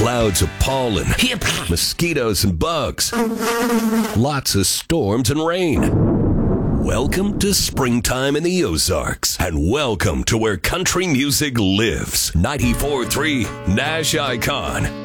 Clouds of pollen, mosquitoes and bugs, lots of storms and rain. Welcome to springtime in the Ozarks, and welcome to where country music lives. 94.3 Nash Icon.